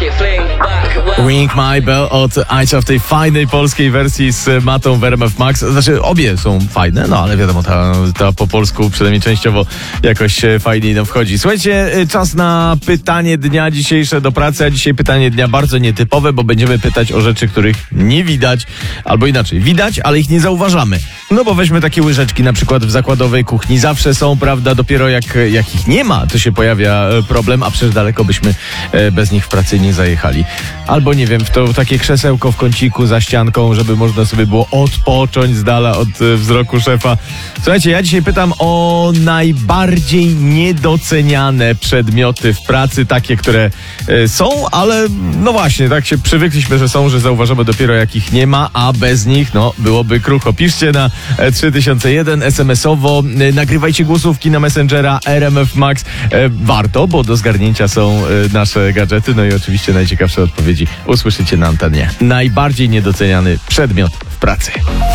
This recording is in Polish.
Ring My Bell od Aisha w tej fajnej polskiej wersji z Matą w RMF Max. Znaczy obie są fajne, no ale wiadomo, ta po polsku przynajmniej częściowo jakoś fajniej nam wchodzi. Słuchajcie, czas na pytanie dnia dzisiejsze do pracy, a dzisiaj pytanie dnia bardzo nietypowe, bo będziemy pytać o rzeczy, których nie widać, albo inaczej, widać, ale ich nie zauważamy. No bo weźmy takie łyżeczki na przykład w zakładowej kuchni. Zawsze są, prawda, dopiero jak ich nie ma, to się pojawia problem, a przecież daleko byśmy bez nich w pracy nie zajechali. Albo nie wiem, w to takie krzesełko w kąciku za ścianką, żeby można sobie było odpocząć z dala od wzroku szefa. Słuchajcie, ja dzisiaj pytam o najbardziej niedoceniane przedmioty w pracy, takie, które są, ale no właśnie, tak się przywykliśmy, że są, że zauważamy dopiero jak ich nie ma, a bez nich, no, byłoby krucho. Piszcie na 3001 SMS-owo, nagrywajcie głosówki na Messengera RMF Max. Warto, bo do zgarnięcia są nasze gadżety, no i oczywiście najciekawsze odpowiedzi usłyszycie na antenie. Najbardziej niedoceniany przedmiot w pracy.